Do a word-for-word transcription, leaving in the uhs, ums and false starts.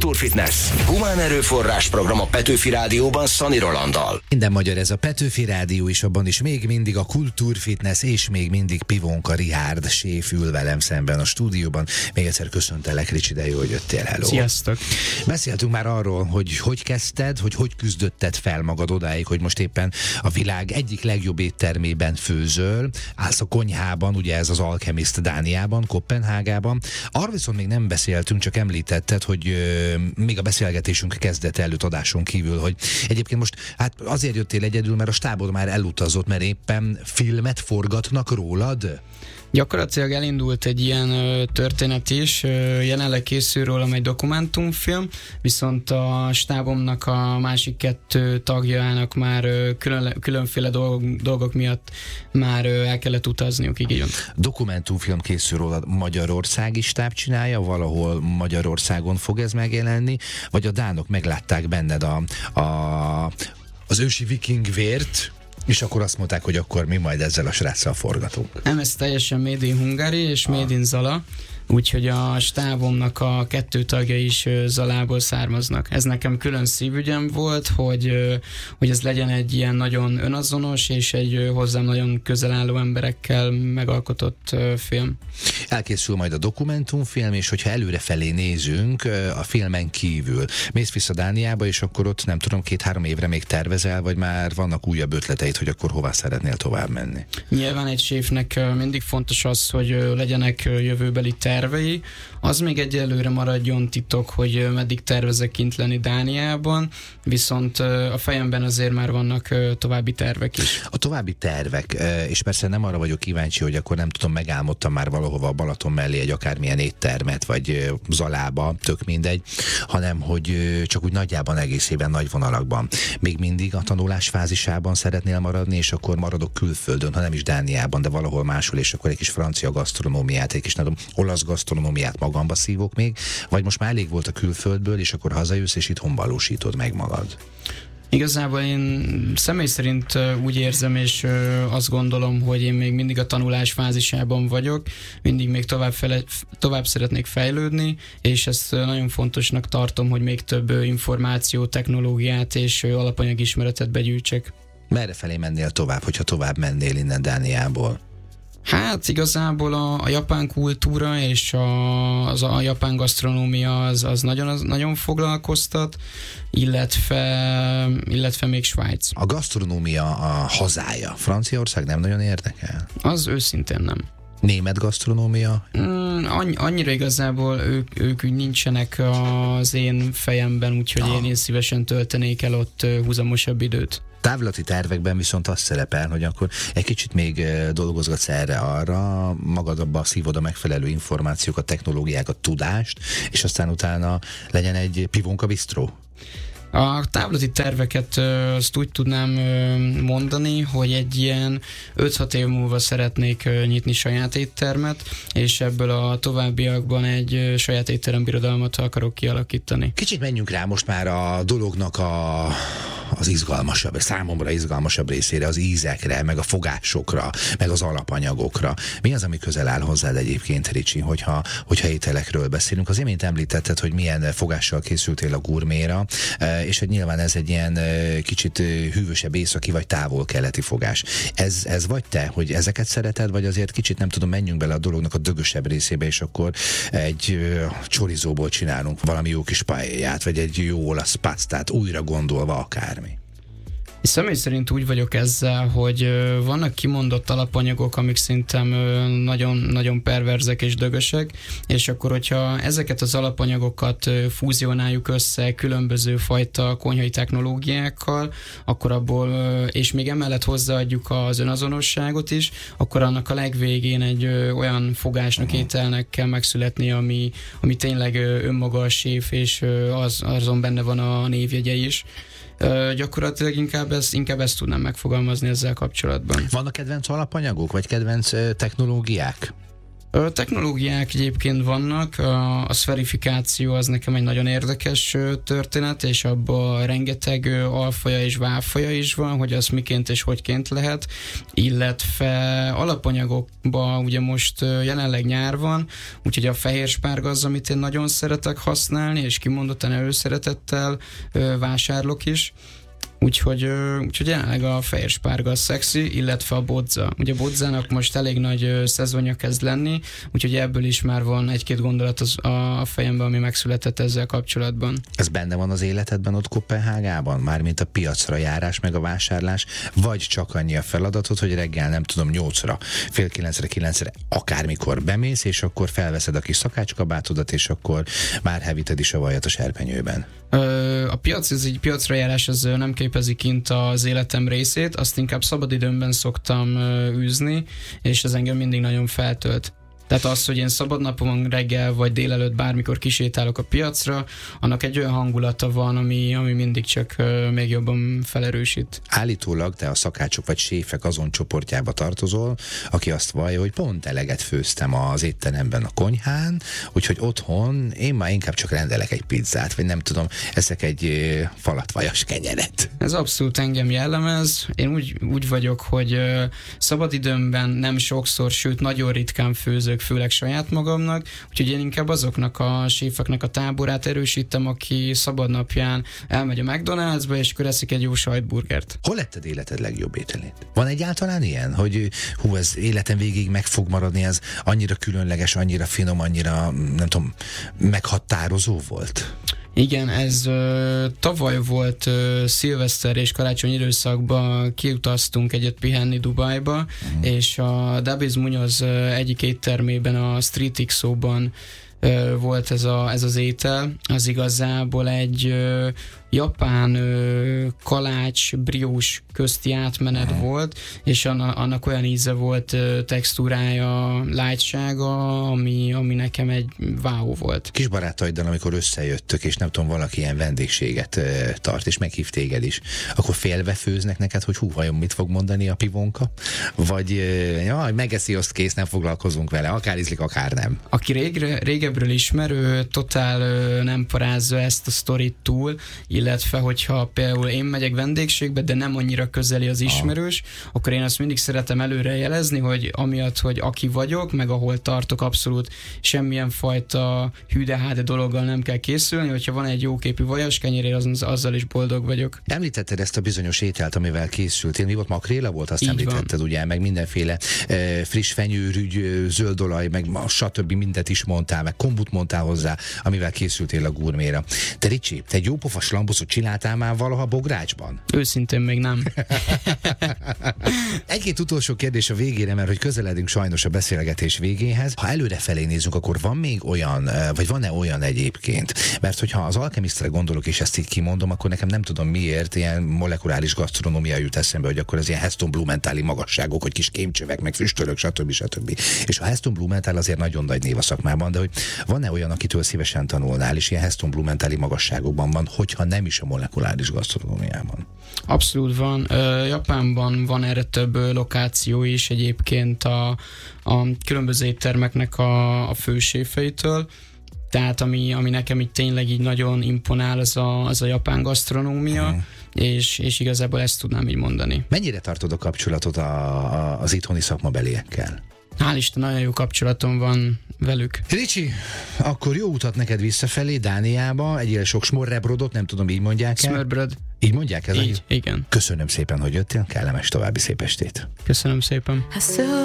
Kultúrfitness. Humán erőforrás program a Petőfi Rádióban Szani Rolanddal. Minden magyar, ez a Petőfi Rádió, és abban is még mindig a Kultúrfitness, és még mindig Pivonka Richárd séf ül velem szemben a stúdióban. Még egyszer köszöntelek, Ricsi, de jó, hogy jöttél. Hello. Sziasztok! Beszéltünk már arról, hogy hogy kezdted, hogy hogy küzdötted fel magad odáig, hogy most éppen a világ egyik legjobb éttermében főzöl, állsz a konyhában, ugye ez az Alchemist Dániában, Koppenhágában. Arról viszont még nem beszéltünk, csak említetted, hogy euh, még a beszélgetésünk kezdete előtt adáson kívül, hogy egyébként most hát azért jöttél egyedül, mert a stábod már elutazott, mert éppen filmet forgatnak rólad? Gyakorlatilag elindult egy ilyen ö, történet is, ö, jelenleg készül rólam egy dokumentumfilm, viszont a stábomnak a másik kettő tagjának már ö, külön, különféle dolgok, dolgok miatt már ö, el kellett utazniuk, így. Dokumentumfilm készül rólad, magyarországi stáb csinálja, valahol Magyarországon fog ez megjelenni, vagy a dánok meglátták benned a, a, az ősi viking vért, és akkor azt mondták, hogy akkor mi majd ezzel a sráccal forgatunk. Nem, ez teljesen Made in Hungary és ah. Made in Zala, úgyhogy a stábomnak a kettő tagja is Zalából származnak. Ez nekem külön szívügyem volt, hogy, hogy ez legyen egy ilyen nagyon önazonos és egy hozzám nagyon közel álló emberekkel megalkotott film. Elkészül majd a dokumentumfilm, és hogyha előrefelé nézünk a filmen kívül, mész vissza Dániába, és akkor ott nem tudom, két-három évre még tervezel, vagy már vannak újabb ötleteid, hogy akkor hová szeretnél tovább menni? Nyilván egy séfnek mindig fontos az, hogy legyenek jövőbeli tervei. Az még egyelőre maradjon titok, hogy meddig tervezek kint lenni Dániában, viszont a fejemben azért már vannak további tervek is. A további tervek, és persze nem arra vagyok kíváncsi, hogy akkor nem tudom, megálmodtam már valahova a Balaton mellé egy akármilyen éttermet, vagy Zalába, tök mindegy, hanem hogy csak úgy nagyjában, egészében, nagy vonalakban. Még mindig a tanulás fázisában szeretnél maradni, és akkor maradok külföldön, ha nem is Dániában, de valahol máshol, és akkor egy kis francia gasztronómiát, egy kis nem tudom, olasz gasztronómiát magamba szívok még, vagy most már elég volt a külföldből, és akkor hazajössz, és itthon valósítod meg magad? Igazából én személy szerint úgy érzem, és azt gondolom, hogy én még mindig a tanulás fázisában vagyok, mindig még tovább, fele, tovább szeretnék fejlődni, és ezt nagyon fontosnak tartom, hogy még több információ, technológiát és alapanyagismeretet begyűjtsek. Merre felé mennél tovább, hogyha tovább mennél innen Dániából? Hát igazából a, a japán kultúra és a, az a japán gasztronómia az, az nagyon, az nagyon foglalkoztat, illetve, illetve még Svájc. A gasztronómia a hazája. Franciaország nem nagyon érdekel? Az őszintén nem. Német gasztronómia? Mm, annyi, annyira igazából ők, ők úgy nincsenek az én fejemben, úgyhogy ah. én, én szívesen töltenék el ott húzamosabb időt. Távlati tervekben viszont azt szerepel, hogy akkor egy kicsit még dolgozgatsz erre-arra, magadba szívod a megfelelő információkat, technológiákat, tudást, és aztán utána legyen egy Pivonka bistró. A távlati terveket azt úgy tudnám mondani, hogy egy ilyen öt-hat év múlva szeretnék nyitni saját éttermet, és ebből a továbbiakban egy saját étterembirodalmat akarok kialakítani. Kicsit menjünk rá most már a dolognak a, az izgalmasabb, számomra izgalmasabb részére, az ízekre, meg a fogásokra, meg az alapanyagokra. Mi az, ami közel áll hozzád egyébként, Ricsi, hogyha, hogyha ételekről beszélünk? Az imént említetted, hogy milyen fogással készültél a gurméra, és hogy nyilván ez egy ilyen kicsit hűvösebb északi vagy távol-keleti fogás. Ez, ez vagy te, hogy ezeket szereted, vagy azért kicsit nem tudom, menjünk bele a dolognak a dögösebb részébe, és akkor egy csorizóból csinálunk valami jó kis paellát, vagy egy jó olasz pasztát, újra gondolva akármi. És személy szerint úgy vagyok ezzel, hogy vannak kimondott alapanyagok, amik szerintem nagyon, nagyon perverzek és dögösek, és akkor, hogyha ezeket az alapanyagokat fúzionáljuk össze különböző fajta konyhai technológiákkal, akkor abból, és még emellett hozzáadjuk az önazonosságot is, akkor annak a legvégén egy olyan fogásnak, ételnek kell megszületni, ami, ami tényleg önmaga a séf, és az, azon benne van a névjegye is. Uh, gyakorlatilag inkább, ez, inkább ezt tudnám megfogalmazni ezzel kapcsolatban. Vannak kedvenc alapanyagok, vagy kedvenc uh, technológiák? A technológiák egyébként vannak, a szferifikáció az nekem egy nagyon érdekes történet, és abban rengeteg alfaja és válfaja is van, hogy az miként és hogyként lehet, illetve alapanyagokban ugye most jelenleg nyár van, úgyhogy a fehér spárga az, amit én nagyon szeretek használni, és kimondottan előszeretettel vásárlok is. Úgyhogy, úgyhogy jelenleg a fehér spárga a szexi, illetve a bodza. Ugye a bodzának most elég nagy szezonja kezd lenni, úgyhogy ebből is már van egy-két gondolat az a fejemben, ami megszületett ezzel kapcsolatban. Ez benne van az életedben ott Koppenhágában? Mármint a piacra járás, meg a vásárlás, vagy csak annyi a feladatod, hogy reggel nem tudom nyolcra, fél kilencre, kilencre, akármikor bemész, és akkor felveszed a kis szakácskabátodat, és akkor már hevíted is a vajat a serpenyőben. A piac, ez így piacra járás, az nem képezi kint az életem részét, azt inkább szabadidőmben szoktam űzni, és ez engem mindig nagyon feltölt. Tehát az, hogy én szabadnapon reggel vagy délelőtt bármikor kisétálok a piacra, annak egy olyan hangulata van, ami, ami mindig csak uh, még jobban felerősít. Állítólag te a szakácsok vagy séfek azon csoportjába tartozol, aki azt vallja, hogy pont eleget főztem az étteremben a konyhán, úgyhogy otthon én már inkább csak rendelek egy pizzát, vagy nem tudom, eszek egy falatvajas kenyeret. Ez abszolút engem jellemez. Én úgy, úgy vagyok, hogy uh, szabadidőmben nem sokszor, sőt nagyon ritkán főzök, főleg saját magamnak, úgyhogy én inkább azoknak a séfeknek a táborát erősítem, aki szabadnapján elmegy a McDonald'sba, és akkor eszik egy jó sajtburgert. Hol letted életed legjobb ételét? Van egyáltalán ilyen, hogy hú, ez életem végig meg fog maradni, ez annyira különleges, annyira finom, annyira, nem tudom, meghatározó volt? Igen, ez ö, tavaly volt ö, szilveszter és karácsony időszakban kiutaztunk egyet pihenni Dubajba, mm. és a Dabiz Munoz egyik éttermében, a Street X O-ban ö, volt ez, a, ez az étel. Az igazából egy ö, japán ö, kalács, briós közti átmenet mm. volt, és anna, annak olyan íze volt, ö, textúrája, lágysága, ami, ami nekem egy wow volt. Kis barátaiddal, amikor összejöttök, és nem tudom, valaki ilyen vendégséget ö, tart, és meghív téged is, akkor félve főznek neked, hogy hú, vajon mit fog mondani a pivonka? Vagy ö, jaj, megeszi, azt kész, nem foglalkozunk vele, akár ízlik, akár nem. Aki régre, régebről ismer, ő totál ö, nem parázza ezt a sztorit túl, illetve hogyha például én megyek vendégségbe, de nem annyira közeli az ismerős, ah. akkor én azt mindig szeretem előre jelezni, hogy amiatt, hogy aki vagyok, meg ahol tartok, abszolút semmilyen fajta hűde-háde dologgal nem kell készülni, hogyha van egy jóképű vajas kenyér, az, azzal is boldog vagyok. Említetted ezt a bizonyos ételt, amivel készültél. Mi volt, makréla volt? Azt így említetted, van. Ugye, meg mindenféle e, friss fenyőrügy, zöldolaj, meg stb. Mindent is mondtál, meg kombut mondtál hozzá, amivel készültél a gurméra. Te Ricsi, te egy jópofa slambuszot csináltál már valaha bográcsban? Őszintén még nem. Egy-két utolsó kérdés a végére, mert hogy közeledünk sajnos a beszélgetés végéhez. Ha előrefelé nézzünk, akkor van még olyan, vagy van-e olyan egyébként? Mert hogyha az alkemisztre gondolok, és ezt így kimondom, akkor nekem nem tudom miért ilyen molekuláris gasztronómia jut eszembe, hogy akkor az ilyen Heston Blumenthali magasságok, hogy kis kémcsövek, meg füstölök, stb. stb. És a Heston Blumenthal azért nagyon nagy név a szakmában, de hogy van-e olyan, akitől szívesen tanulnál, és ilyen Heston Blumenthali magasságokban van, hogyha nem is a molekuláris gasztronómiában? Abszolút van. Japánban van erre több lokáció is egyébként a, a különböző éttermeknek a, a főséfeitől. Tehát ami, ami nekem így tényleg így nagyon imponál, az a, az a japán gasztronómia, uh-huh. és, és igazából ezt tudnám így mondani. Mennyire tartod a kapcsolatot a, a, az itthoni szakmabeliekkel? Hál' Isten, nagyon jó kapcsolatom van velük. Ricsi, akkor jó utat neked visszafelé Dániába, egyre sok smorrebrodot, nem tudom, így mondják el? Smörbröd. Így mondják ez? Így, igen. Köszönöm szépen, hogy jöttél, kellemes további szép estét. Köszönöm szépen.